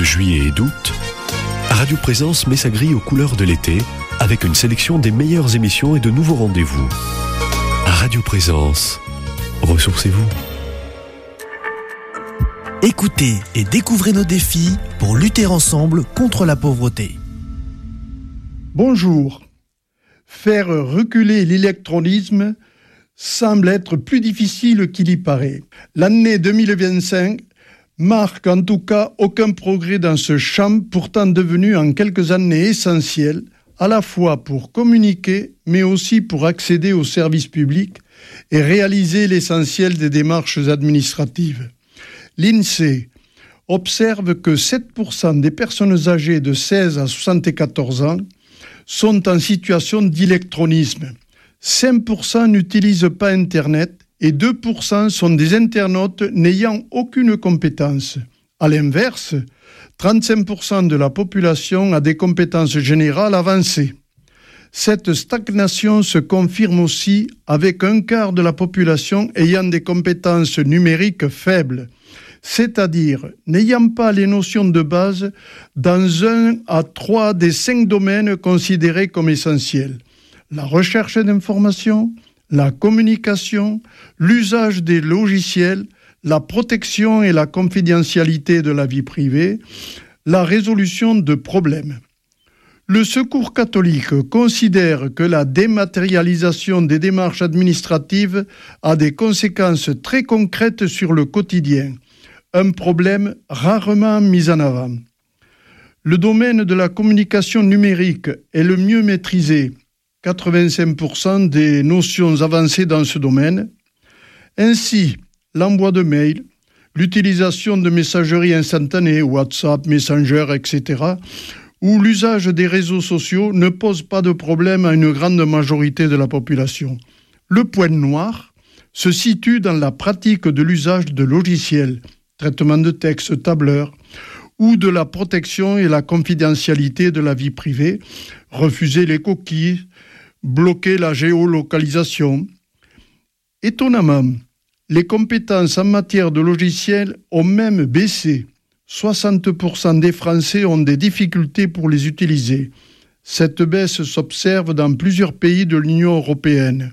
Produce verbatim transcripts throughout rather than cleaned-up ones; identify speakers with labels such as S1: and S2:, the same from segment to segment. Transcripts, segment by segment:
S1: juillet et d'août, Radio Présence met sa grille aux couleurs de l'été avec une sélection des meilleures émissions et de nouveaux rendez-vous. Radio Présence, ressourcez-vous.
S2: Écoutez et découvrez nos défis pour lutter ensemble contre la pauvreté.
S3: Bonjour. Faire reculer l'électronisme semble être plus difficile qu'il y paraît. L'année deux mille vingt-cinq marque en tout cas aucun progrès dans ce champ, pourtant devenu en quelques années essentiel, à la fois pour communiquer, mais aussi pour accéder aux services publics et réaliser l'essentiel des démarches administratives. L'INSEE observe que sept pour cent des personnes âgées de seize à soixante-quatorze ans sont en situation d'illectronisme. cinq pour cent n'utilisent pas Internet et deux pour cent sont des internautes n'ayant aucune compétence. À l'inverse, trente-cinq pour cent de la population a des compétences générales avancées. Cette stagnation se confirme aussi avec un quart de la population ayant des compétences numériques faibles, c'est-à-dire n'ayant pas les notions de base dans un à trois des cinq domaines considérés comme essentiels. La recherche d'informations, la communication, l'usage des logiciels, la protection et la confidentialité de la vie privée, la résolution de problèmes. Le Secours catholique considère que la dématérialisation des démarches administratives a des conséquences très concrètes sur le quotidien, un problème rarement mis en avant. Le domaine de la communication numérique est le mieux maîtrisé, quatre-vingt-cinq pour cent des notions avancées dans ce domaine. Ainsi, l'envoi de mails, l'utilisation de messagerie instantanée, WhatsApp, Messenger, et cetera, ou l'usage des réseaux sociaux ne pose pas de problème à une grande majorité de la population. Le point noir se situe dans la pratique de l'usage de logiciels, traitement de texte, tableur, ou de la protection et la confidentialité de la vie privée, refuser les cookies, bloquer la géolocalisation. Étonnamment, les compétences en matière de logiciels ont même baissé. soixante pour cent des Français ont des difficultés pour les utiliser. Cette baisse s'observe dans plusieurs pays de l'Union européenne.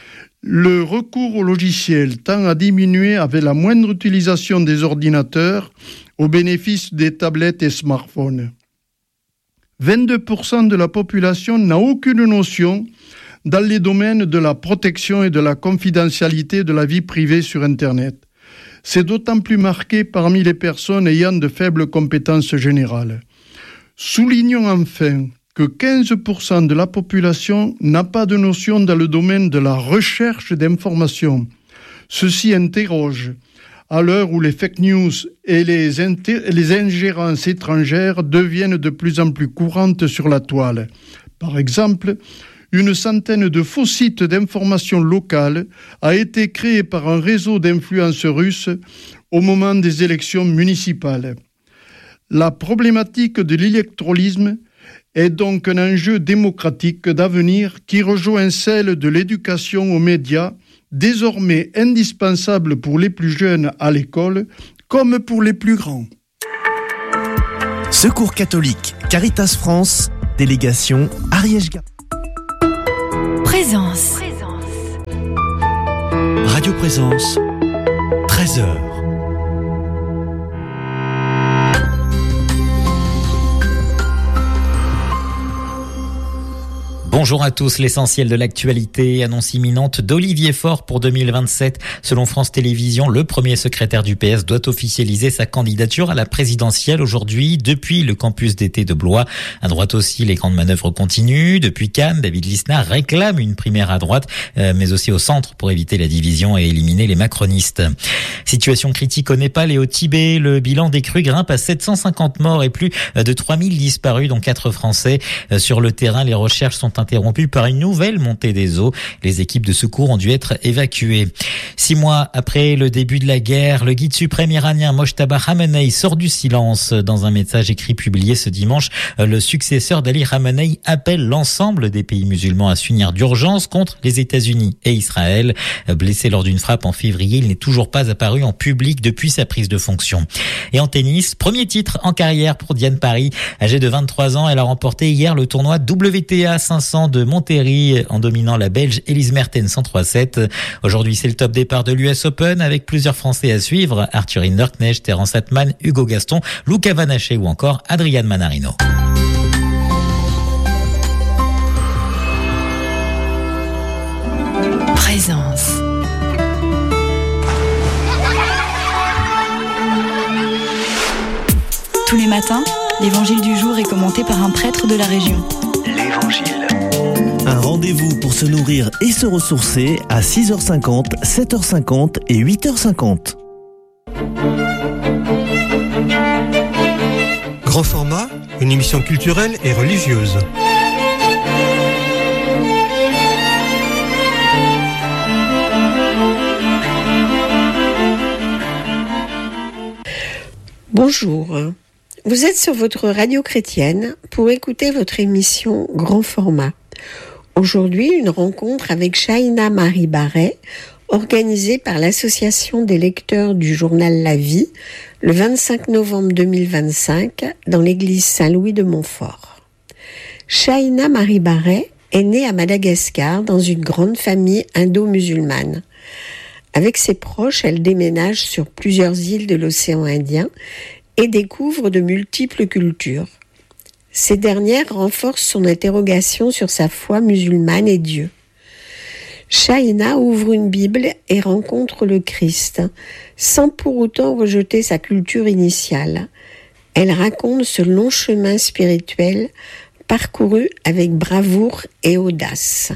S3: Le recours aux logiciels tend à diminuer avec la moindre utilisation des ordinateurs au bénéfice des tablettes et smartphones. vingt-deux pour cent de la population n'a aucune notion dans les domaines de la protection et de la confidentialité de la vie privée sur Internet. C'est d'autant plus marqué parmi les personnes ayant de faibles compétences générales. Soulignons enfin que quinze pour cent de la population n'a pas de notion dans le domaine de la recherche d'informations. Ceci interroge, à l'heure où les fake news et les, inter- les ingérences étrangères deviennent de plus en plus courantes sur la toile. Par exemple, une centaine de faux sites d'information locales a été créé par un réseau d'influence russe au moment des élections municipales. La problématique de l'électronisme est donc un enjeu démocratique d'avenir qui rejoint celle de l'éducation aux médias, désormais indispensable pour les plus jeunes à l'école comme pour les plus grands.
S2: Secours catholique, Caritas France, délégation Ariège-Gap.
S4: Présence.
S1: Radio Présence, treize heures.
S5: Bonjour à tous, l'essentiel de l'actualité, annonce imminente d'Olivier Faure pour deux mille vingt-sept. Selon France Télévisions, le premier secrétaire du P S doit officialiser sa candidature à la présidentielle aujourd'hui depuis le campus d'été de Blois. À droite aussi, les grandes manœuvres continuent. Depuis Cannes, David Lisnard réclame une primaire à droite, euh, mais aussi au centre pour éviter la division et éliminer les macronistes. Situation critique au Népal et au Tibet. Le bilan des crues grimpe à sept cent cinquante morts et plus de trois mille disparus, dont quatre Français. Sur le terrain, les recherches sont interrompue par une nouvelle montée des eaux. Les équipes de secours ont dû être évacuées. Six mois après le début de la guerre, le guide suprême iranien Mojtaba Khamenei sort du silence. Dans un message écrit publié ce dimanche, le successeur d'Ali Khamenei appelle l'ensemble des pays musulmans à s'unir d'urgence contre les États-Unis et Israël. Blessé lors d'une frappe en février, il n'est toujours pas apparu en public depuis sa prise de fonction. Et en tennis, premier titre en carrière pour Diane Parry. Âgée de vingt-trois ans, elle a remporté hier le tournoi W T A cinq cents de Monterrey en dominant la Belge Elise Mertens en trois sept. Aujourd'hui, c'est le top départ de l'U S Open avec plusieurs Français à suivre. Arthur Hinderknecht, Terence Atman, Hugo Gaston, Luca Vanaché ou encore Adrian Manarino.
S4: Présence. Tous les matins, l'évangile du jour est commenté par un prêtre de la région.
S6: L'Évangile.
S2: Un rendez-vous pour se nourrir et se ressourcer à six heures cinquante, sept heures cinquante et huit heures cinquante.
S7: Grand format, une émission culturelle et religieuse.
S8: Bonjour, vous êtes sur votre radio chrétienne pour écouter votre émission Grand Format. Aujourd'hui, une rencontre avec Shaina Marie Barret, organisée par l'Association des lecteurs du journal La Vie, le vingt-cinq novembre deux mille vingt-cinq, dans l'église Saint-Louis de Montfort. Shaina Marie Barret est née à Madagascar dans une grande famille indo-musulmane. Avec ses proches, elle déménage sur plusieurs îles de l'océan Indien et découvre de multiples cultures. Ces dernières renforcent son interrogation sur sa foi musulmane et Dieu. Shaina ouvre une Bible et rencontre le Christ, sans pour autant rejeter sa culture initiale. Elle raconte ce long chemin spirituel parcouru avec bravoure et audace.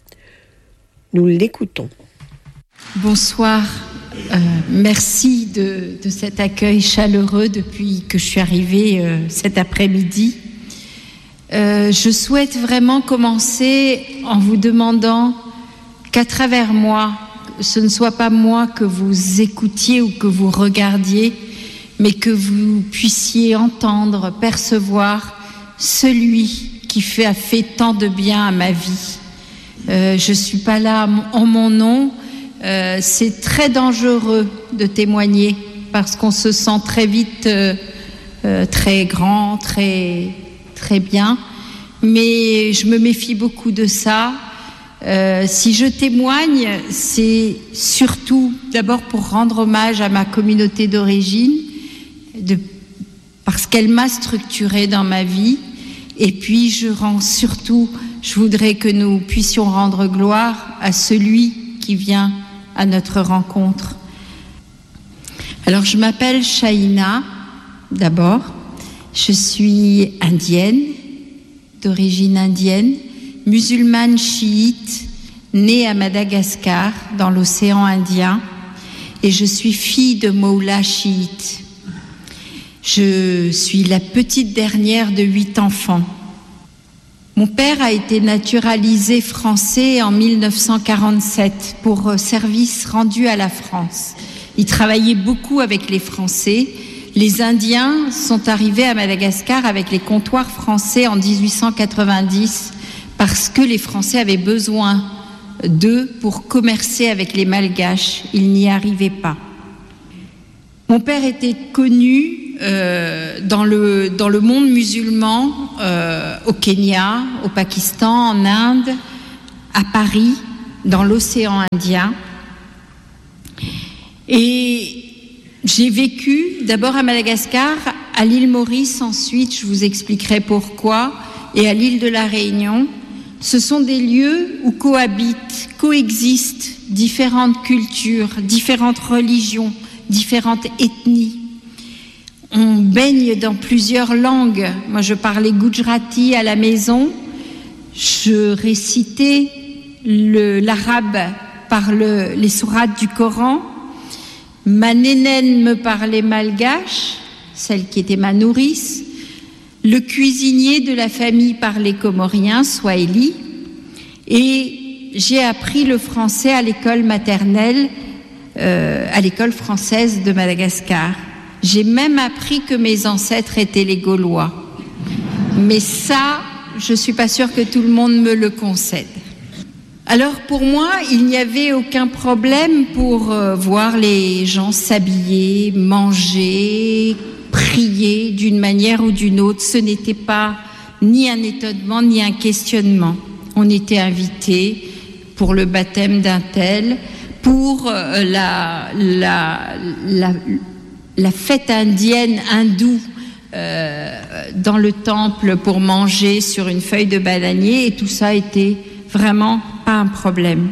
S8: Nous l'écoutons.
S9: Bonsoir, euh, merci de, de cet accueil chaleureux depuis que je suis arrivée euh, cet après-midi. Euh, je souhaite vraiment commencer en vous demandant qu'à travers moi, ce ne soit pas moi que vous écoutiez ou que vous regardiez, mais que vous puissiez entendre, percevoir celui qui fait, a fait tant de bien à ma vie. Euh, je ne suis pas là en mon nom. Euh, c'est très dangereux de témoigner parce qu'on se sent très vite euh, euh, très grand, très, très bien. Mais je me méfie beaucoup de ça. Euh, si je témoigne, c'est surtout d'abord pour rendre hommage à ma communauté d'origine, de, parce qu'elle m'a structurée dans ma vie. Et puis je rends surtout, je voudrais que nous puissions rendre gloire à celui qui vient à notre rencontre. Alors je m'appelle Shaina, d'abord. Je suis indienne, d'origine indienne, musulmane chiite, née à Madagascar, dans l'océan Indien, et je suis fille de Moula chiite. Je suis la petite dernière de huit enfants. Mon père a été naturalisé français en mille neuf cent quarante-sept pour service rendu à la France. Il travaillait beaucoup avec les Français. Les Indiens sont arrivés à Madagascar avec les comptoirs français en dix-huit cent quatre-vingt-dix parce que les Français avaient besoin d'eux pour commercer avec les Malgaches. Ils n'y arrivaient pas. Mon père était connu Euh, dans le, dans le monde musulman, euh, au Kenya, au Pakistan, en Inde, à Paris, dans l'océan Indien. Et j'ai vécu d'abord à Madagascar, à l'île Maurice ensuite, je vous expliquerai pourquoi, et à l'île de la Réunion. Ce sont des lieux où cohabitent, coexistent différentes cultures, différentes religions, différentes ethnies. On baigne dans plusieurs langues. Moi, je parlais Gujarati à la maison. Je récitais le, l'arabe par le, les sourates du Coran. Ma nénène me parlait malgache, celle qui était ma nourrice. Le cuisinier de la famille parlait comorien, swahili. Et j'ai appris le français à l'école maternelle, euh, à l'école française de Madagascar. J'ai même appris que mes ancêtres étaient les Gaulois. Mais ça, je ne suis pas sûre que tout le monde me le concède. Alors pour moi, il n'y avait aucun problème pour euh, voir les gens s'habiller, manger, prier d'une manière ou d'une autre. Ce n'était pas ni un étonnement, ni un questionnement. On était invités pour le baptême d'un tel, pour euh, la, la, la, la fête indienne hindoue euh, dans le temple pour manger sur une feuille de bananier, et tout ça était vraiment pas un problème.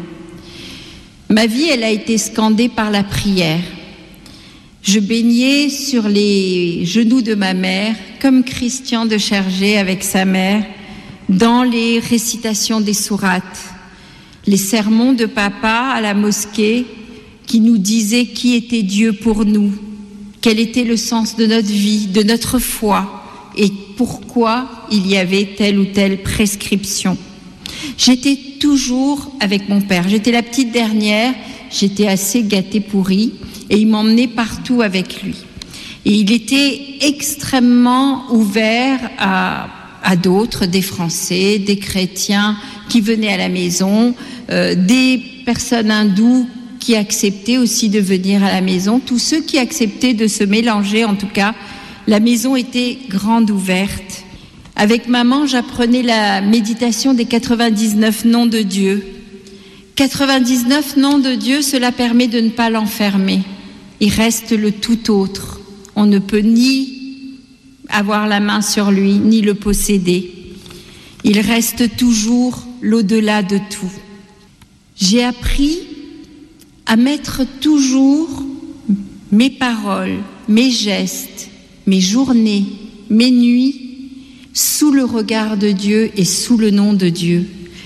S9: Ma vie, elle a été scandée par la prière. Je baignais sur les genoux de ma mère, comme Christian de Chergé avec sa mère, dans les récitations des sourates, les sermons de papa à la mosquée qui nous disaient qui était Dieu pour nous, quel était le sens de notre vie, de notre foi, et pourquoi il y avait telle ou telle prescription. J'étais toujours avec mon père. J'étais la petite dernière, j'étais assez gâtée pourrie, et il m'emmenait partout avec lui. Et il était extrêmement ouvert à, à d'autres, des Français, des chrétiens qui venaient à la maison, euh, des personnes hindoues qui acceptaient aussi de venir à la maison, tous ceux qui acceptaient de se mélanger, en tout cas, la maison était grande ouverte. Avec maman, j'apprenais la méditation des quatre-vingt-dix-neuf noms de Dieu. quatre-vingt-dix-neuf noms de Dieu, cela permet de ne pas l'enfermer. Il reste le tout autre. On ne peut ni avoir la main sur lui, ni le posséder. Il reste toujours l'au-delà de tout. J'ai appris à mettre toujours mes paroles, mes gestes, mes journées, mes nuits sous le regard de Dieu et sous le nom de Dieu.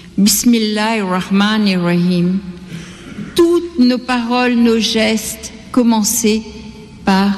S9: Bismillahirrahmanirrahim. Toutes nos paroles, nos gestes commençaient par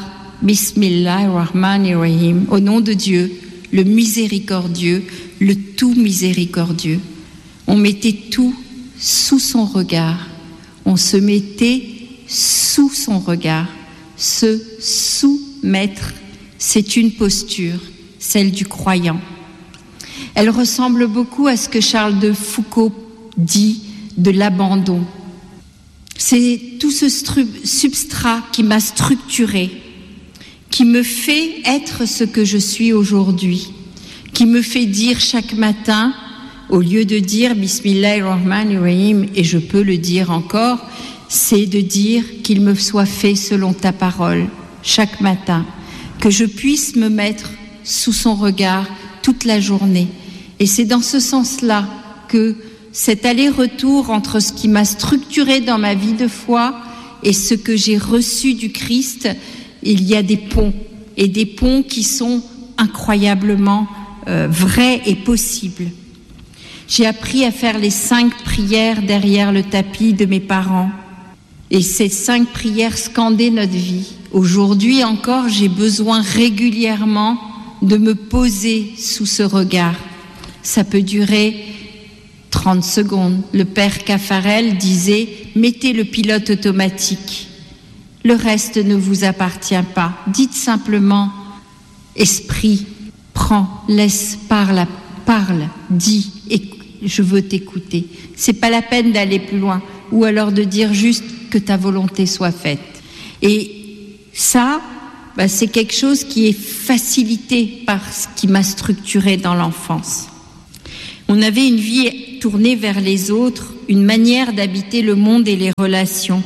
S9: Bismillahirrahmanirrahim, au nom de Dieu, le miséricordieux, le tout miséricordieux. On mettait tout sous son regard. On se mettait sous son regard. Se soumettre, c'est une posture, celle du croyant. Elle ressemble beaucoup à ce que Charles de Foucault dit de l'abandon. C'est tout ce stru- substrat qui m'a structuré, qui me fait être ce que je suis aujourd'hui, qui me fait dire chaque matin, au lieu de dire Bismillahirrahmanirrahim, et je peux le dire encore, c'est de dire qu'il me soit fait selon ta parole chaque matin, que je puisse me mettre sous son regard toute la journée. Et c'est dans ce sens-là que cet aller-retour entre ce qui m'a structuré dans ma vie de foi et ce que j'ai reçu du Christ, il y a des ponts, et des ponts qui sont incroyablement euh, vrais et possibles. J'ai appris à faire les cinq prières derrière le tapis de mes parents, et ces cinq prières scandaient notre vie. Aujourd'hui encore, j'ai besoin régulièrement de me poser sous ce regard. Ça peut durer trente secondes. Le père Caffarel disait « Mettez le pilote automatique. Le reste ne vous appartient pas. Dites simplement « Esprit, prends, laisse, parle, parle, dis, et je veux t'écouter. » C'est pas la peine d'aller plus loin. Ou alors de dire juste que ta volonté soit faite. Et ça, bah, c'est quelque chose qui est facilité par ce qui m'a structuré dans l'enfance. On avait une vie tournée vers les autres, une manière d'habiter le monde et les relations.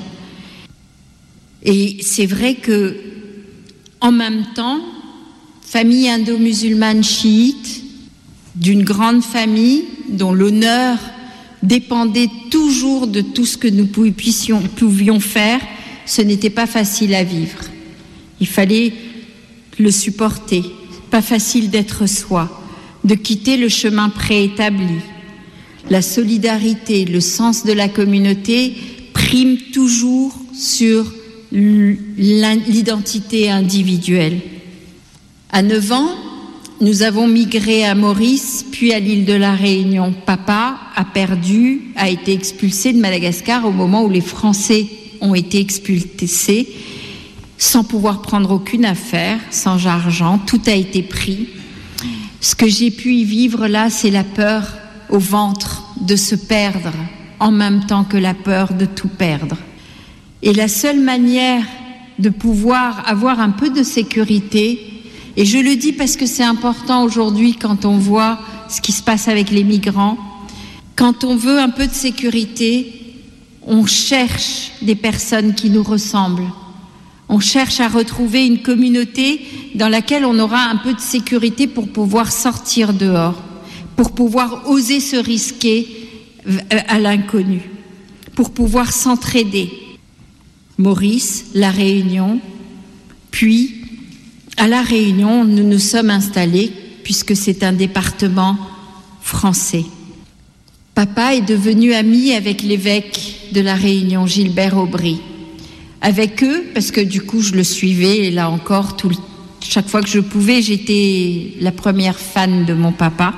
S9: Et c'est vrai que, en même temps, famille indo-musulmane chiite, d'une grande famille dont l'honneur dépendait toujours de tout ce que nous pouvions, pouvions faire, ce n'était pas facile à vivre. Il fallait le supporter. Pas facile d'être soi, de quitter le chemin préétabli. La solidarité, le sens de la communauté priment toujours sur l'identité individuelle. À neuf ans, nous avons migré à Maurice, puis puis à l'île de la Réunion. Papa a perdu, a été expulsé de Madagascar au moment où les Français ont été expulsés, sans pouvoir prendre aucune affaire, sans argent, tout a été pris. Ce que j'ai pu y vivre là, c'est la peur au ventre de se perdre, en même temps que la peur de tout perdre. Et la seule manière de pouvoir avoir un peu de sécurité, et je le dis parce que c'est important aujourd'hui quand on voit ce qui se passe avec les migrants, quand on veut un peu de sécurité, on cherche des personnes qui nous ressemblent. On cherche à retrouver une communauté dans laquelle on aura un peu de sécurité pour pouvoir sortir dehors, pour pouvoir oser se risquer à l'inconnu, pour pouvoir s'entraider. Maurice, La Réunion, puis à La Réunion, nous nous sommes installés puisque c'est un département français. Papa est devenu ami avec l'évêque de La Réunion, Gilbert Aubry. Avec eux, parce que du coup je le suivais, et là encore, tout le, chaque fois que je pouvais, j'étais la première fan de mon papa.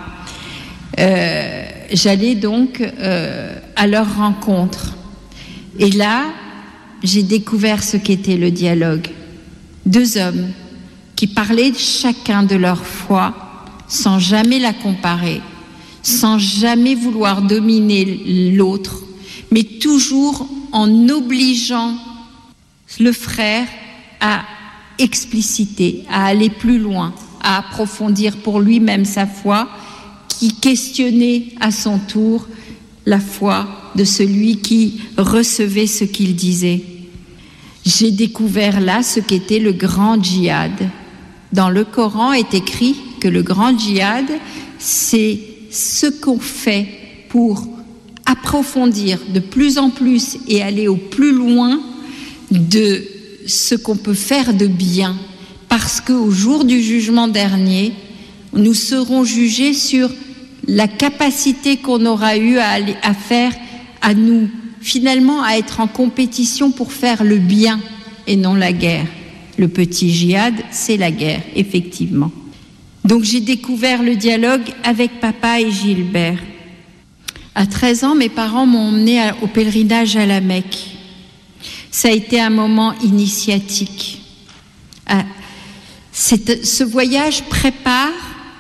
S9: Euh, j'allais donc euh, à leur rencontre. Et là, j'ai découvert ce qu'était le dialogue. Deux hommes qui parlaient chacun de leur foi sans jamais la comparer, sans jamais vouloir dominer l'autre, mais toujours en obligeant le frère à expliciter, à aller plus loin, à approfondir pour lui-même sa foi, qui questionnait à son tour la foi de celui qui recevait ce qu'il disait. J'ai découvert là ce qu'était le grand djihad. Dans le Coran est écrit que le grand djihad, c'est ce qu'on fait pour approfondir de plus en plus et aller au plus loin de ce qu'on peut faire de bien, parce qu'au jour du jugement dernier, nous serons jugés sur la capacité qu'on aura eue à, aller, à faire, à nous, finalement, à être en compétition pour faire le bien et non la guerre. Le petit djihad, c'est la guerre, effectivement. Donc j'ai découvert le dialogue avec papa et Gilbert. À treize ans, mes parents m'ont emmené au pèlerinage à la Mecque. Ça a été un moment initiatique. Ah, c'est, ce voyage prépare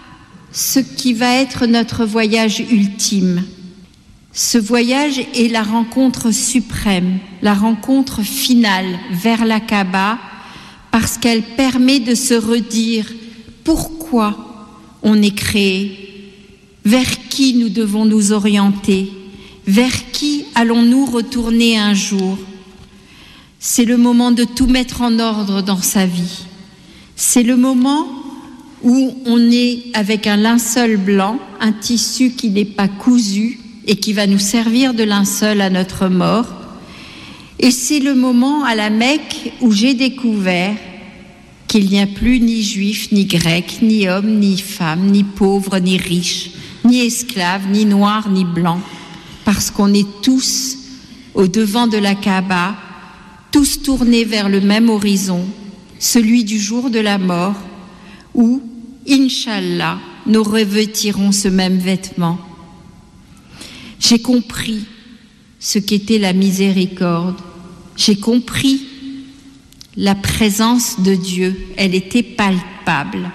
S9: ce qui va être notre voyage ultime. Ce voyage est la rencontre suprême, la rencontre finale vers la Kaaba, parce qu'elle permet de se redire pourquoi on est créé, vers qui nous devons nous orienter, vers qui allons-nous retourner un jour. C'est le moment de tout mettre en ordre dans sa vie. C'est le moment où on est avec un linceul blanc, un tissu qui n'est pas cousu et qui va nous servir de linceul à notre mort. Et c'est le moment à la Mecque où j'ai découvert qu'il n'y a plus ni juifs, ni grecs, ni hommes, ni femmes, ni pauvres, ni riches, ni esclaves, ni noirs, ni blancs, parce qu'on est tous au devant de la Kaaba, tous tournés vers le même horizon, celui du jour de la mort, où, Inch'Allah, nous revêtirons ce même vêtement. J'ai compris ce qu'était la miséricorde. J'ai compris la présence de Dieu. Elle était palpable.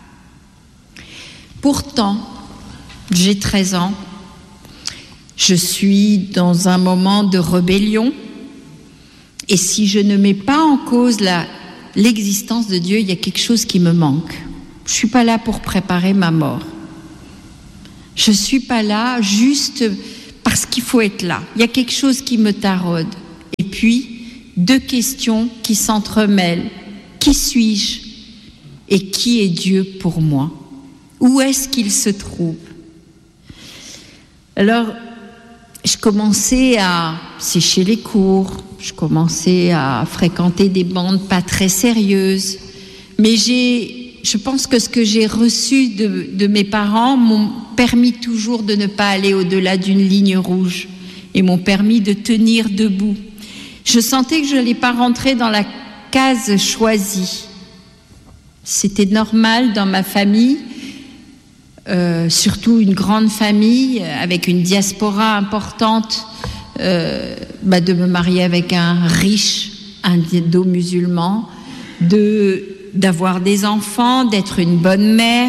S9: Pourtant, j'ai treize ans. Je suis dans un moment de rébellion. Et si je ne mets pas en cause la, l'existence de Dieu, il y a quelque chose qui me manque. Je ne suis pas là pour préparer ma mort. Je ne suis pas là juste parce qu'il faut être là. Il y a quelque chose qui me taraude. Et puis, deux questions qui s'entremêlent. Qui suis-je et qui est Dieu pour moi? Où est-ce qu'il se trouve? Alors, je commençais à sécher les cours, je commençais à fréquenter des bandes pas très sérieuses, mais j'ai, je pense que ce que j'ai reçu de, de mes parents m'ont permis toujours de ne pas aller au-delà d'une ligne rouge et m'ont permis de tenir debout. Je sentais que je n'allais pas rentrer dans la case choisie. C'était normal dans ma famille. euh, surtout une grande famille avec une diaspora importante, euh, bah de me marier avec un riche indo-musulman, de, d'avoir des enfants, d'être une bonne mère.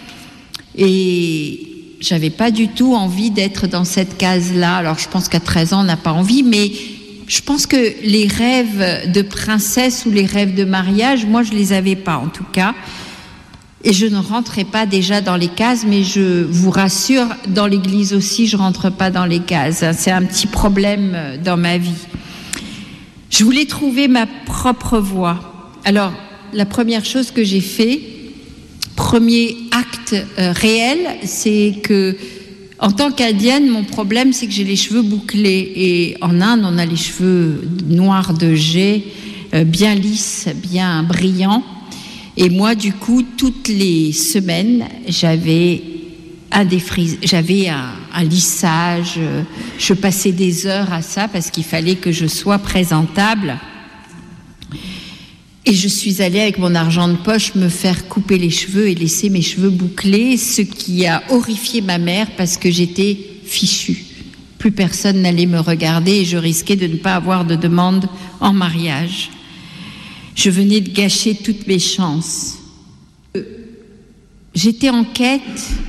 S9: Et j'avais pas du tout envie d'être dans cette case-là. Alors je pense qu'à treize ans, on n'a pas envie, mais je pense que les rêves de princesse ou les rêves de mariage, moi je les avais pas en tout cas. Et je ne rentrais pas déjà dans les cases, mais je vous rassure, dans l'église aussi, je rentre pas dans les cases. C'est un petit problème dans ma vie. Je voulais trouver ma propre voie. Alors, la première chose que j'ai fait, premier acte euh, réel, c'est que, en tant qu'indienne, mon problème, c'est que j'ai les cheveux bouclés. Et en Inde, on a les cheveux noirs de jais, euh, bien lisses, bien brillants. Et moi, du coup, toutes les semaines, j'avais un défrise, j'avais un, un lissage. Je passais des heures à ça parce qu'il fallait que je sois présentable. Et je suis allée avec mon argent de poche me faire couper les cheveux et laisser mes cheveux bouclés, ce qui a horrifié ma mère parce que j'étais fichue. Plus personne n'allait me regarder et je risquais de ne pas avoir de demande en mariage. Je venais de gâcher toutes mes chances. J'étais en quête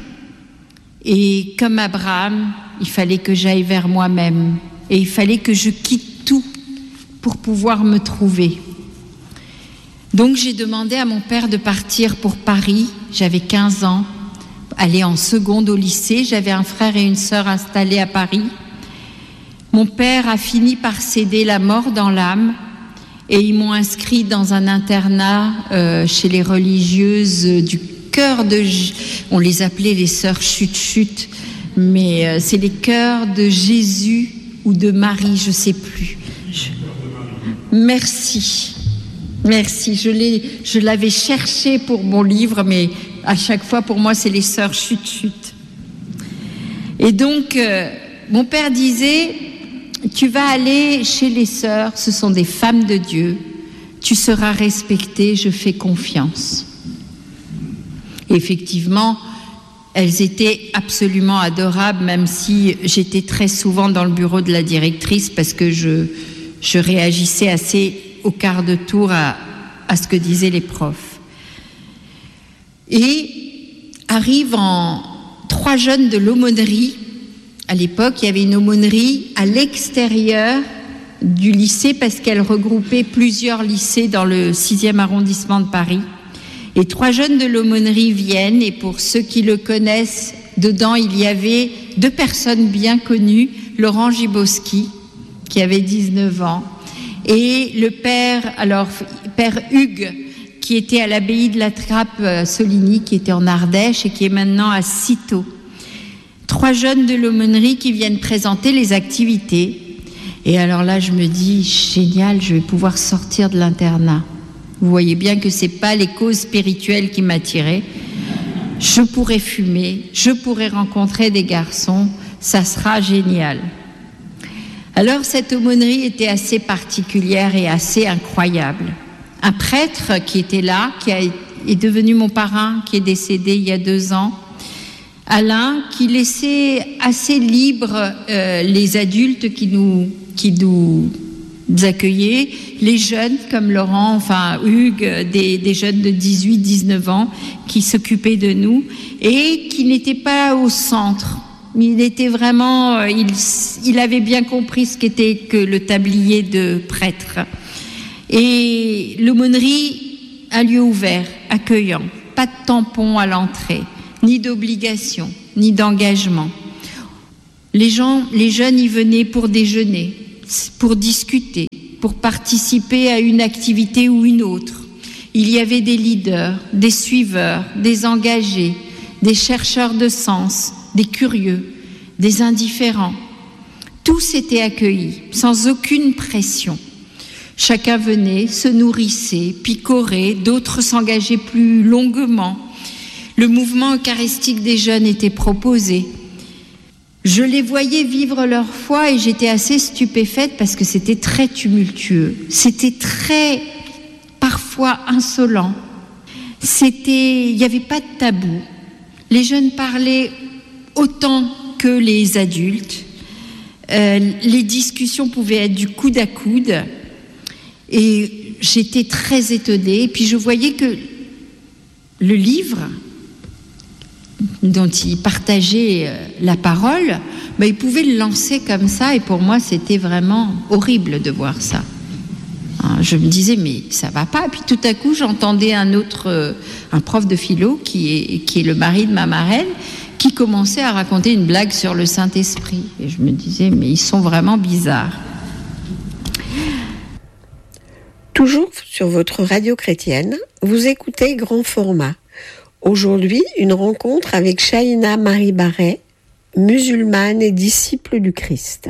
S9: et comme Abraham, il fallait que j'aille vers moi-même et il fallait que je quitte tout pour pouvoir me trouver. Donc j'ai demandé à mon père de partir pour Paris. J'avais quinze ans, aller en seconde au lycée. J'avais un frère et une sœur installés à Paris. Mon père a fini par céder la mort dans l'âme. Et ils m'ont inscrit dans un internat euh, chez les religieuses du cœur de... On les appelait les sœurs chut-chut, mais euh, c'est les cœurs de Jésus ou de Marie, je ne sais plus. Je... Merci. Merci. Je, l'ai, je l'avais cherché pour mon livre, mais à chaque fois, pour moi, c'est les sœurs chut-chut. Et donc, euh, mon père disait... Tu vas aller chez les sœurs, ce sont des femmes de Dieu, tu seras respectée, je fais confiance. Et effectivement, elles étaient absolument adorables, même si j'étais très souvent dans le bureau de la directrice parce que je, je réagissais assez au quart de tour à, à ce que disaient les profs. Et arrivent en trois jeunes de l'aumônerie. À l'époque, il y avait une aumônerie à l'extérieur du lycée parce qu'elle regroupait plusieurs lycées dans le sixième arrondissement de Paris. Et trois jeunes de l'aumônerie viennent et pour ceux qui le connaissent, dedans il y avait deux personnes bien connues, Laurent Gibowski, qui avait dix-neuf ans, et le père, alors père Hugues, qui était à l'abbaye de la Trappe Soligny, qui était en Ardèche et qui est maintenant à Cîteaux. Trois jeunes de l'aumônerie qui viennent présenter les activités. Et alors là, je me dis, génial, je vais pouvoir sortir de l'internat. Vous voyez bien que ce n'est pas les causes spirituelles qui m'attiraient. Je pourrais fumer, je pourrais rencontrer des garçons, ça sera génial. Alors cette aumônerie était assez particulière et assez incroyable. Un prêtre qui était là, qui a, est devenu mon parrain, qui est décédé il y a deux ans, Alain, qui laissait assez libres euh, les adultes qui nous, qui nous accueillaient, les jeunes comme Laurent, enfin Hugues, des, des jeunes de dix-huit dix-neuf ans qui s'occupaient de nous et qui n'étaient pas au centre. Il était vraiment, euh, il, il avait bien compris ce qu'était que le tablier de prêtre. Et l'aumônerie, un lieu ouvert, accueillant, pas de tampon à l'entrée, ni d'obligation, ni d'engagement. Les gens, les jeunes y venaient pour déjeuner, pour discuter, pour participer à une activité ou une autre. Il y avait des leaders, des suiveurs, des engagés, des chercheurs de sens, des curieux, des indifférents. Tous étaient accueillis, sans aucune pression. Chacun venait, se nourrissait, picorait, d'autres s'engageaient plus longuement. Le mouvement eucharistique des jeunes était proposé. Je les voyais vivre leur foi et j'étais assez stupéfaite parce que c'était très tumultueux. C'était très, parfois, insolent. C'était, il n'y avait pas de tabou. Les jeunes parlaient autant que les adultes. Euh, les discussions pouvaient être du coude à coude. Et j'étais très étonnée. Et puis je voyais que le livre dont il partageait la parole, ben, il pouvait le lancer comme ça. Et pour moi, c'était vraiment horrible de voir ça. Je me disais, mais ça va pas. Et puis tout à coup, j'entendais un autre, euh, un prof de philo, qui est, qui est le mari de ma marraine, qui commençait à raconter une blague sur le Saint-Esprit. Et je me disais, mais ils sont vraiment bizarres.
S8: Toujours sur votre radio chrétienne, vous écoutez Grand Format. Aujourd'hui, une rencontre avec Shaina Marie Barret, musulmane et disciple du Christ.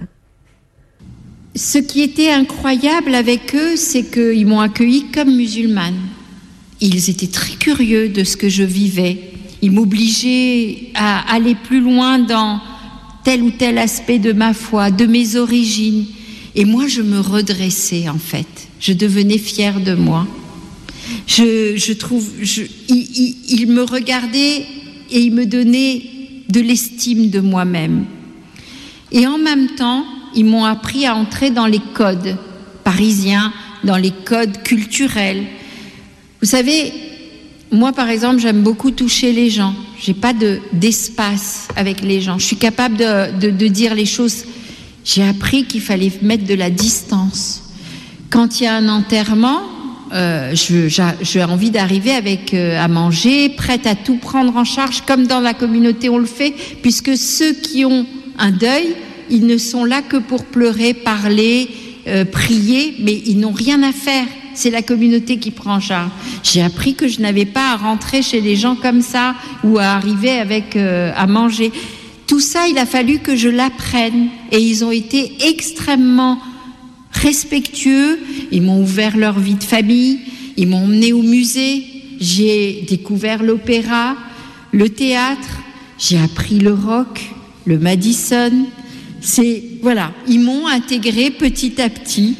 S9: Ce qui était incroyable avec eux, c'est qu'ils m'ont accueillie comme musulmane. Ils étaient très curieux de ce que je vivais. Ils m'obligeaient à aller plus loin dans tel ou tel aspect de ma foi, de mes origines. Et moi, je me redressais en fait. Je devenais fière de moi. Je, je trouve, je, ils, ils, ils me regardaient et ils me donnaient de l'estime de moi-même. Et en même temps, ils m'ont appris à entrer dans les codes parisiens, dans les codes culturels. Vous savez, moi par exemple, j'aime beaucoup toucher les gens. J'ai pas de, d'espace avec les gens. Je suis capable de, de, de dire les choses. J'ai appris qu'il fallait mettre de la distance. Quand il y a un enterrement, euh, je, j'ai, j'ai envie d'arriver avec euh, à manger, prête à tout prendre en charge, comme dans la communauté on le fait, puisque ceux qui ont un deuil, ils ne sont là que pour pleurer, parler, euh, prier, mais ils n'ont rien à faire. C'est la communauté qui prend en charge. J'ai appris que je n'avais pas à rentrer chez les gens comme ça ou à arriver avec euh, à manger. Tout ça, il a fallu que je l'apprenne. Et ils ont été extrêmement respectueux. Ils m'ont ouvert leur vie de famille. Ils m'ont emmené au musée. J'ai découvert l'opéra, le théâtre. J'ai appris le rock, le Madison. C'est, voilà, ils m'ont intégré petit à petit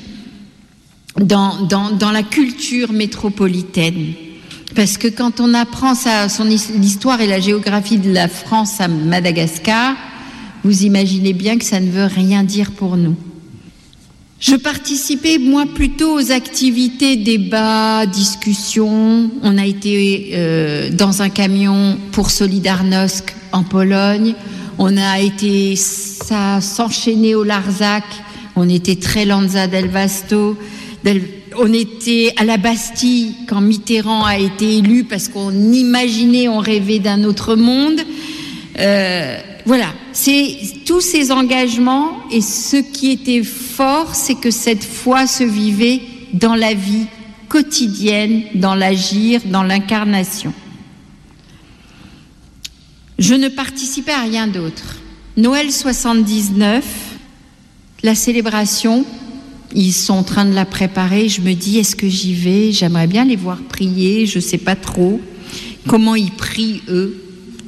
S9: dans, dans, dans la culture métropolitaine. Parce que quand on apprend ça, son, l'histoire et la géographie de la France à Madagascar, vous imaginez bien que ça ne veut rien dire pour nous. Je participais, moi, plutôt aux activités, débats, discussions. On a été euh, dans un camion pour Solidarnosc en Pologne. On a été, ça s'enchaînait au Larzac, on était très Lanza del Vasto, del, on était à la Bastille quand Mitterrand a été élu parce qu'on imaginait, on rêvait d'un autre monde. Euh, voilà, c'est tous ces engagements et ce qui était fort, c'est que cette foi se vivait dans la vie quotidienne, dans l'agir, dans l'incarnation. Je ne participais à rien d'autre. Noël soixante-dix-neuf, la célébration, ils sont en train de la préparer. Je me dis, est-ce que j'y vais ? J'aimerais bien les voir prier, je ne sais pas trop. Comment ils prient, eux ?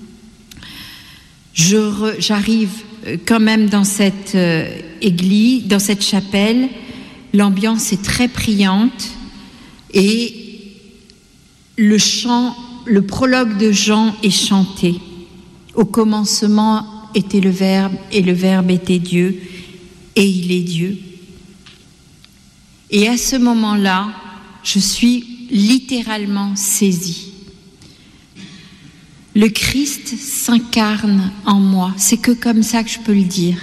S9: Je re, J'arrive quand même dans cette euh, église, dans cette chapelle. L'ambiance est très priante. Et le chant, le prologue de Jean est chanté. Au commencement était le Verbe, et le Verbe était Dieu, et il est Dieu. Et à ce moment-là, je suis littéralement saisie. Le Christ s'incarne en moi, c'est que comme ça que je peux le dire.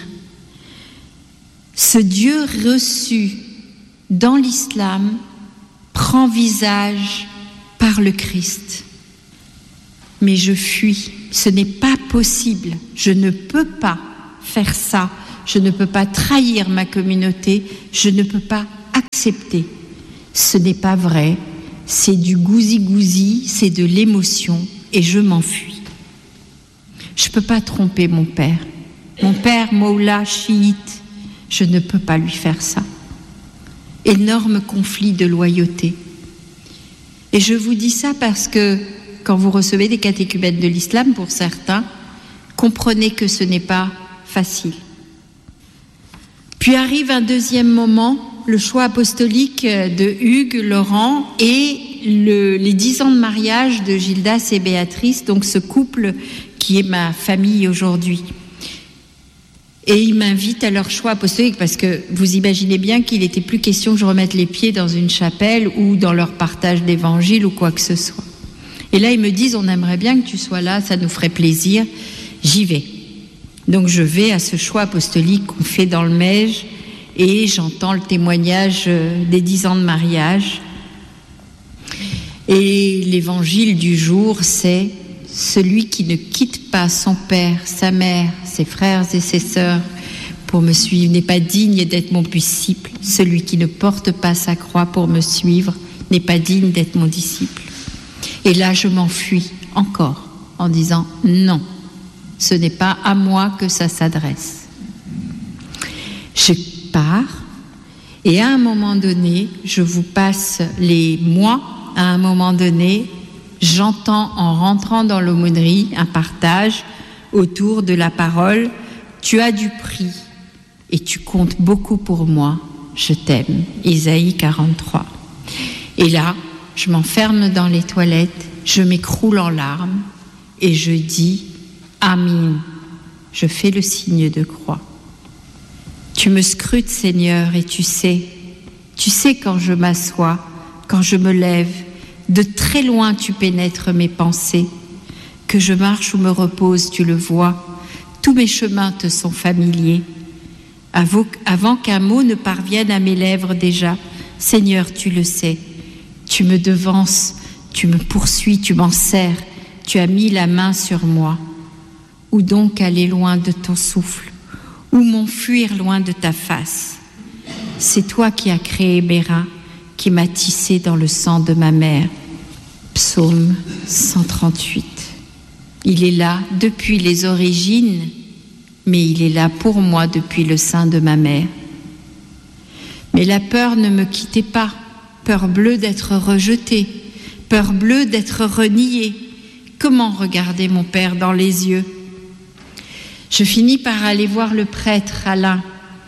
S9: Ce Dieu reçu dans l'islam prend visage par le Christ. Mais je fuis. Ce n'est pas possible. Je ne peux pas faire ça. Je ne peux pas trahir ma communauté. Je ne peux pas accepter. Ce n'est pas vrai. C'est du gousi-gousi, c'est de l'émotion et je m'enfuis. Je ne peux pas tromper mon père. Mon père, Moula, chiite, je ne peux pas lui faire ça. Énorme conflit de loyauté. Et je vous dis ça parce que quand vous recevez des catéchumènes de l'islam, pour certains, comprenez que ce n'est pas facile. Puis arrive un deuxième moment, le choix apostolique de Hugues, Laurent, et le, les dix ans de mariage de Gildas et Béatrice, donc ce couple qui est ma famille aujourd'hui. Et ils m'invitent à leur choix apostolique, parce que vous imaginez bien qu'il n'était plus question que je remette les pieds dans une chapelle ou dans leur partage d'évangile ou quoi que ce soit. Et là, ils me disent, on aimerait bien que tu sois là, ça nous ferait plaisir. J'y vais. Donc je vais à ce choix apostolique qu'on fait dans le Mège, et j'entends le témoignage des dix ans de mariage. Et l'évangile du jour, c'est celui qui ne quitte pas son père, sa mère, ses frères et ses sœurs pour me suivre n'est pas digne d'être mon disciple. Celui qui ne porte pas sa croix pour me suivre n'est pas digne d'être mon disciple. Et là, je m'enfuis encore en disant non, ce n'est pas à moi que ça s'adresse. Je pars et à un moment donné, je vous passe les mois, à un moment donné, j'entends en rentrant dans l'aumônerie un partage autour de la parole « Tu as du prix et tu comptes beaucoup pour moi, je t'aime » Isaïe quarante-trois. Et là, je m'enferme dans les toilettes, je m'écroule en larmes et je dis « Amen ». Je fais le signe de croix. Tu me scrutes, Seigneur, et tu sais, tu sais quand je m'assois, quand je me lève, de très loin tu pénètres mes pensées. Que je marche ou me repose, tu le vois. Tous mes chemins te sont familiers. Avant qu'un mot ne parvienne à mes lèvres déjà, Seigneur, tu le sais. Tu me devances, tu me poursuis, tu m'en serres. Tu as mis la main sur moi. Où donc aller loin de ton souffle? Où m'enfuir loin de ta face? C'est toi qui as créé mes reins, qui m'a tissé dans le sang de ma mère. Psaume cent trente-huit. Il est là depuis les origines, mais il est là pour moi depuis le sein de ma mère. Mais la peur ne me quittait pas, peur bleue d'être rejetée, peur bleue d'être reniée. Comment regarder mon père dans les yeux? Je finis par aller voir le prêtre Alain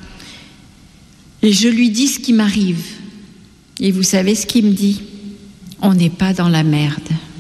S9: et je lui dis ce qui m'arrive. Et vous savez ce qu'il me dit? On n'est pas dans la merde.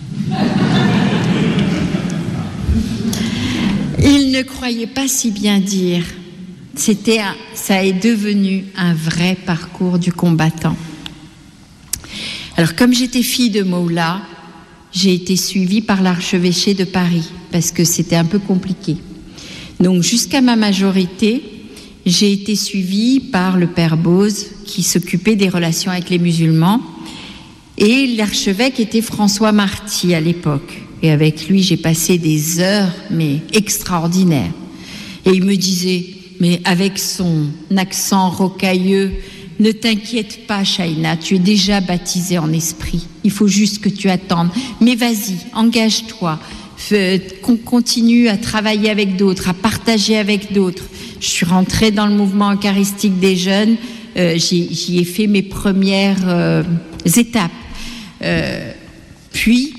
S9: Il ne croyait pas si bien dire. C'était un, ça est devenu un vrai parcours du combattant. Alors, comme j'étais fille de Moula, j'ai été suivie par l'archevêché de Paris parce que c'était un peu compliqué. Donc, jusqu'à ma majorité, j'ai été suivie par le père Bose qui s'occupait des relations avec les musulmans. Et l'archevêque était François Marty à l'époque. Et avec lui, j'ai passé des heures, mais extraordinaires. Et il me disait, mais avec son accent rocailleux, ne t'inquiète pas, Shaina, tu es déjà baptisée en esprit. Il faut juste que tu attendes. Mais vas-y, engage-toi. Qu'on continue à travailler avec d'autres, à partager avec d'autres. Je suis rentrée dans le mouvement eucharistique des jeunes. Euh, j'y, j'y ai fait mes premières euh, étapes. Euh, puis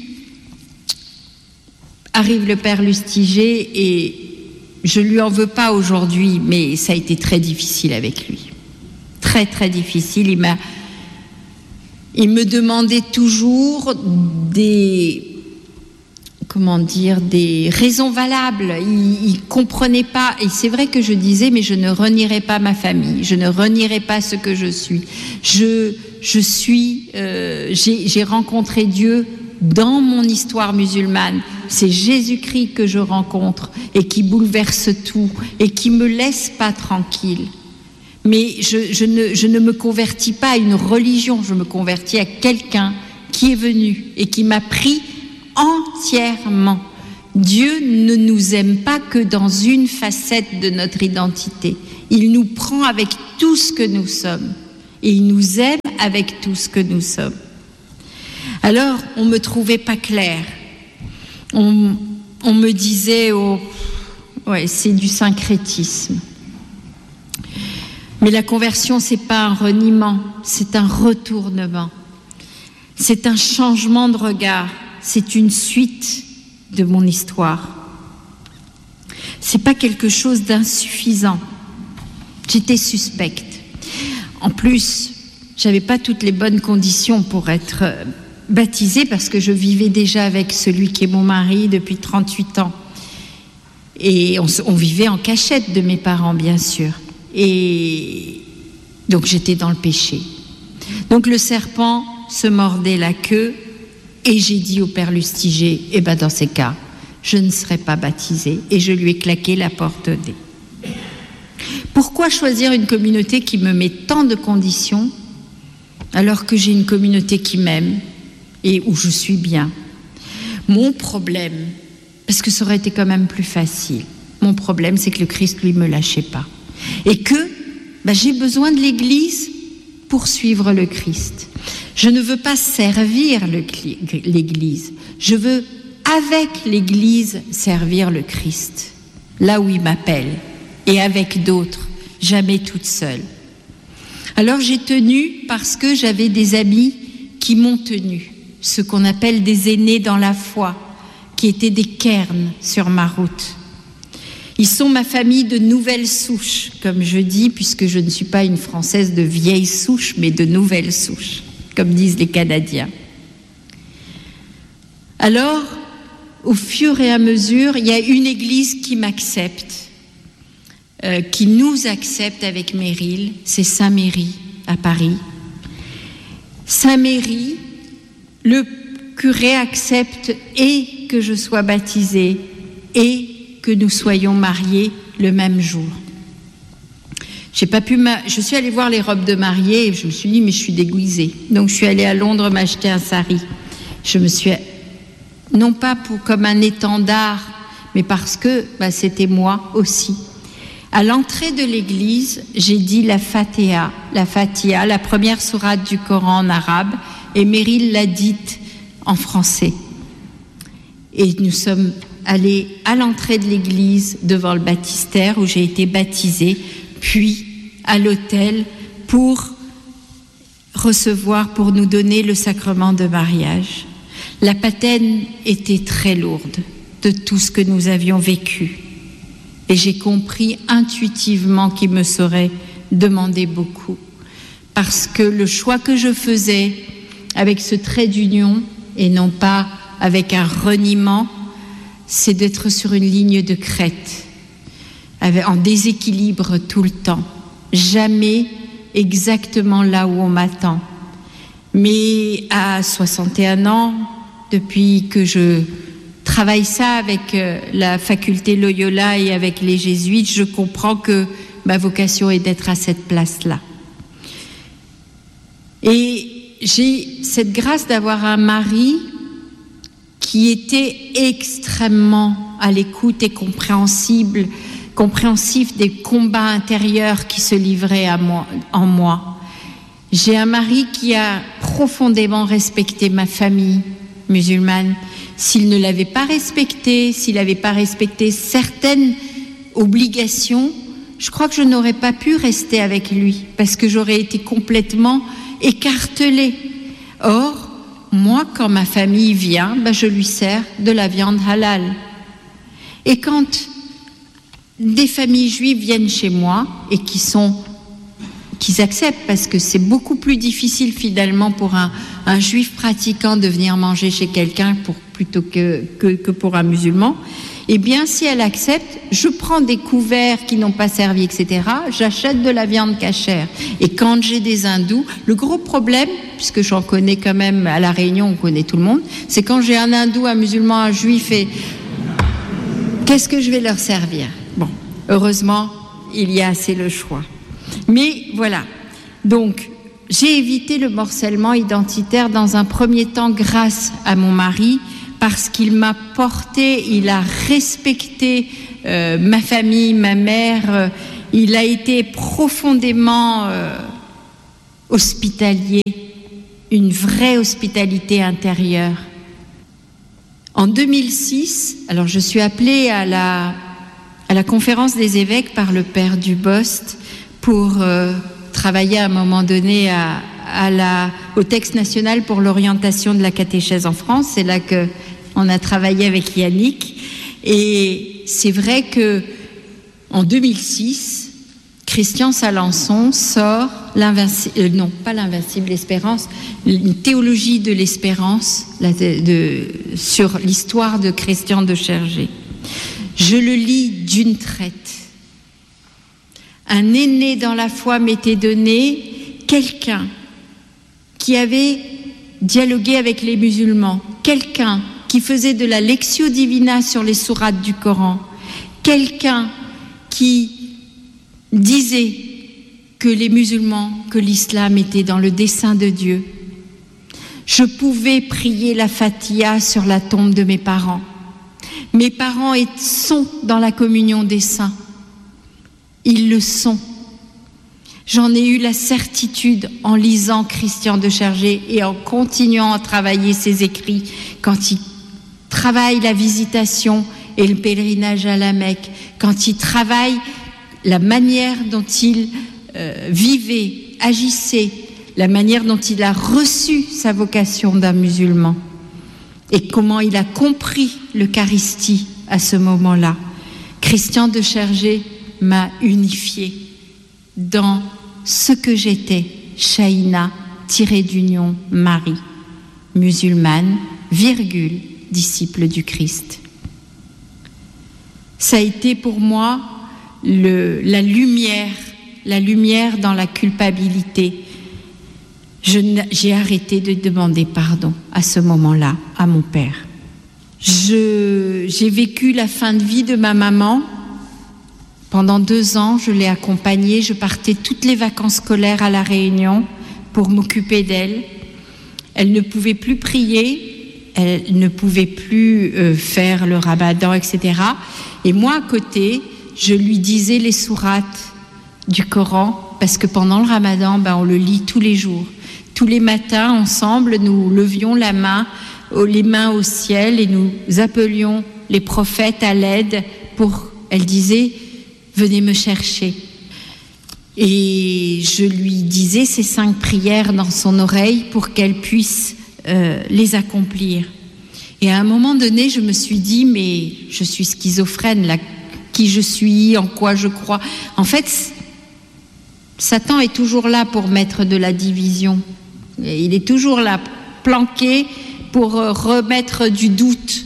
S9: arrive le père Lustiger et je lui en veux pas aujourd'hui, mais ça a été très difficile avec lui, très très difficile. Il m'a, il me demandait toujours des, comment dire, des raisons valables. Il, il comprenait pas, et c'est vrai que je disais, mais je ne renierai pas ma famille, je ne renierai pas ce que je suis. Je Je suis, euh, j'ai, j'ai rencontré Dieu dans mon histoire musulmane. C'est Jésus-Christ que je rencontre et qui bouleverse tout et qui me laisse pas tranquille. Mais je, je, ne, je ne me convertis pas à une religion, je me convertis à quelqu'un qui est venu et qui m'a pris entièrement. Dieu ne nous aime pas que dans une facette de notre identité. Il nous prend avec tout ce que nous sommes. Et il nous aime avec tout ce que nous sommes. Alors, on me trouvait pas claire. On, on me disait, oh, ouais, c'est du syncrétisme. Mais la conversion, c'est pas un reniement, c'est un retournement. C'est un changement de regard. C'est une suite de mon histoire. C'est pas quelque chose d'insuffisant. J'étais suspecte. En plus, j'avais pas toutes les bonnes conditions pour être baptisée parce que je vivais déjà avec celui qui est mon mari depuis trente-huit ans. Et on, on vivait en cachette de mes parents, bien sûr. Et donc j'étais dans le péché. Donc le serpent se mordait la queue et j'ai dit au père Lustiger, eh ben dans ces cas, je ne serai pas baptisée. Et je lui ai claqué la porte au nez. Pourquoi choisir une communauté qui me met tant de conditions alors que j'ai une communauté qui m'aime et où je suis bien? Mon problème, parce que ça aurait été quand même plus facile, mon problème c'est que le Christ lui me lâchait pas et que bah, j'ai besoin de l'Église pour suivre le Christ. Je ne veux pas servir le, l'Église, je veux avec l'Église servir le Christ, là où il m'appelle, et avec d'autres, jamais toute seule. Alors j'ai tenu parce que j'avais des amis qui m'ont tenu, ce qu'on appelle des aînés dans la foi, qui étaient des cairns sur ma route. Ils sont ma famille de nouvelles souches, comme je dis, puisque je ne suis pas une Française de vieilles souches, mais de nouvelles souches, comme disent les Canadiens. Alors, au fur et à mesure, il y a une église qui m'accepte, euh, qui nous accepte avec Meryl, c'est Saint-Méry à Paris. Saint-Méry, le curé accepte et que je sois baptisée et que nous soyons mariés le même jour. J'ai pas pu ma... Je suis allée voir les robes de mariée et je me suis dit, mais je suis déguisée. Donc je suis allée à Londres m'acheter un sari. Je me suis... Non pas pour, comme un étendard, mais parce que bah, c'était moi aussi. À l'entrée de l'église, j'ai dit la Fatiha, la Fatiha, la première sourate du Coran en arabe, et Meryl l'a dite en français. Et nous sommes allés à l'entrée de l'église devant le baptistère où j'ai été baptisée, puis à l'autel pour recevoir, pour nous donner le sacrement de mariage. La patène était très lourde de tout ce que nous avions vécu. Et j'ai compris intuitivement qu'il me serait demandé beaucoup. Parce que le choix que je faisais avec ce trait d'union, et non pas avec un reniement, c'est d'être sur une ligne de crête, en déséquilibre tout le temps. Jamais exactement là où on m'attend. Mais à soixante et un ans, depuis que je travaille ça avec la faculté Loyola et avec les jésuites, je comprends que ma vocation est d'être à cette place-là. Et j'ai cette grâce d'avoir un mari qui était extrêmement à l'écoute et compréhensible, compréhensif des combats intérieurs qui se livraient à moi, en moi. J'ai un mari qui a profondément respecté ma famille musulmane. S'il ne l'avait pas respectée, s'il n'avait pas respecté certaines obligations, je crois que je n'aurais pas pu rester avec lui parce que j'aurais été complètement écartelée. Or, moi, quand ma famille vient, ben, je lui sers de la viande halal. Et quand des familles juives viennent chez moi et qui sont, qu'ils acceptent, parce que c'est beaucoup plus difficile finalement pour un, un juif pratiquant de venir manger chez quelqu'un pour, plutôt que, que, que pour un musulman, eh bien, si elle accepte, je prends des couverts qui n'ont pas servi, et cetera. J'achète de la viande cachère. Et quand j'ai des hindous, le gros problème, puisque j'en connais quand même à La Réunion, on connaît tout le monde, c'est quand j'ai un hindou, un musulman, un juif, et qu'est-ce que je vais leur servir? Bon, heureusement, il y a assez le choix. Mais voilà. Donc, j'ai évité le morcellement identitaire dans un premier temps grâce à mon mari, parce qu'il m'a porté, il a respecté euh, ma famille, ma mère, euh, il a été profondément euh, hospitalier, une vraie hospitalité intérieure. En deux mille six, alors je suis appelée à la, à la conférence des évêques par le père Dubost pour euh, travailler à un moment donné à, à la, au texte national pour l'orientation de la catéchèse en France. C'est là que on a travaillé avec Yannick, et c'est vrai que en deux mille six, Christian Salançon sort l'invincible, euh, non pas l'invincible espérance, une théologie de l'espérance la, de, de, sur l'histoire de Christian de Chergé. Je le lis d'une traite. Un aîné dans la foi m'était donné, quelqu'un qui avait dialogué avec les musulmans, quelqu'un qui faisait de la lectio divina sur les sourates du Coran, quelqu'un qui disait que les musulmans, que l'islam était dans le dessein de Dieu. Je pouvais prier la Fatiha sur la tombe de mes parents. Mes parents sont dans la communion des saints. Ils le sont. J'en ai eu la certitude en lisant Christian de Chergé et en continuant à travailler ses écrits quand il travaille la visitation et le pèlerinage à la Mecque, quand il travaille la manière dont il euh, vivait, agissait, la manière dont il a reçu sa vocation d'un musulman et comment il a compris l'Eucharistie à ce moment-là. Christian de Chergé m'a unifié dans ce que j'étais, Shaïna, tiré d'union, Marie, musulmane, virgule, disciple du Christ. Ça a été pour moi le, la lumière, la lumière dans la culpabilité. Je, j'ai arrêté de demander pardon à ce moment-là, à mon père. Je, j'ai vécu la fin de vie de ma maman. Pendant deux ans, je l'ai accompagnée. Je partais toutes les vacances scolaires à La Réunion pour m'occuper d'elle. Elle ne pouvait plus prier, elle ne pouvait plus euh, faire le ramadan, et cetera. Et moi, à côté, je lui disais les sourates du Coran, parce que pendant le ramadan, ben, on le lit tous les jours. Tous les matins, ensemble, nous levions la main, les mains au ciel et nous appelions les prophètes à l'aide pour, elle disait, venez me chercher. Et je lui disais ces cinq prières dans son oreille pour qu'elle puisse euh, les accomplir. Et à un moment donné, je me suis dit, mais je suis schizophrène, là, qui je suis, en quoi je crois. En fait, Satan est toujours là pour mettre de la division. Et il est toujours là, planqué, pour remettre du doute.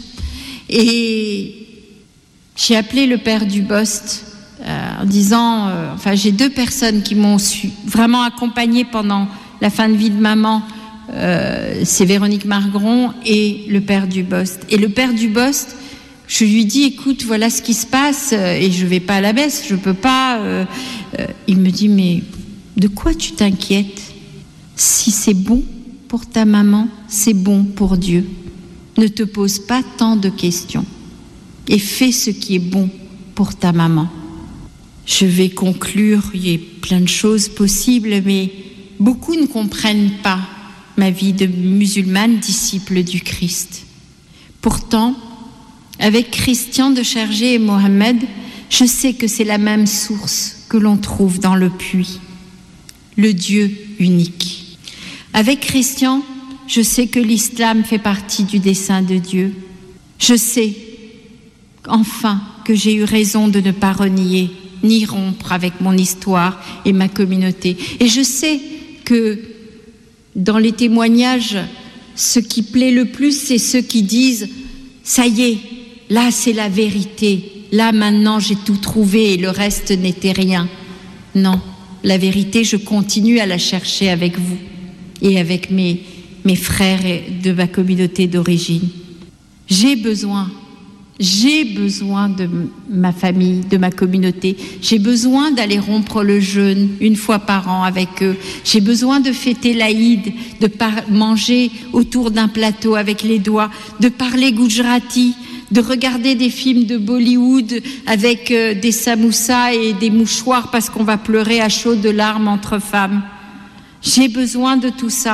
S9: Et j'ai appelé le père Dubost euh, en disant, euh, enfin j'ai deux personnes qui m'ont su, vraiment accompagnée pendant la fin de vie de maman, euh, c'est Véronique Margron et le père Dubost. Et le père Dubost, je lui dis, écoute, voilà ce qui se passe, et je vais pas à la messe, je peux pas. Euh, euh, il me dit, mais de quoi tu t'inquiètes ? Si c'est bon pour ta maman, c'est bon pour Dieu. Ne te pose pas tant de questions et fais ce qui est bon pour ta maman. Je vais conclure, il y a plein de choses possibles, mais beaucoup ne comprennent pas ma vie de musulmane, disciple du Christ. Pourtant, avec Christian de Chergé et Mohamed, je sais que c'est la même source que l'on trouve dans le puits, le Dieu unique. Avec Christian, je sais que l'islam fait partie du dessein de Dieu. Je sais, enfin, que j'ai eu raison de ne pas renier ni rompre avec mon histoire et ma communauté. Et je sais que dans les témoignages, ce qui plaît le plus, c'est ceux qui disent « ça y est, là c'est la vérité, là maintenant j'ai tout trouvé et le reste n'était rien ». Non, la vérité, je continue à la chercher avec vous et avec mes, mes frères de ma communauté d'origine. J'ai besoin, j'ai besoin de ma famille, de ma communauté. J'ai besoin d'aller rompre le jeûne une fois par an avec eux. J'ai besoin de fêter l'Aïd, de par- manger autour d'un plateau avec les doigts, de parler Gujarati, de regarder des films de Bollywood avec euh, des samoussas et des mouchoirs parce qu'on va pleurer à chaudes larmes entre femmes. J'ai besoin de tout ça.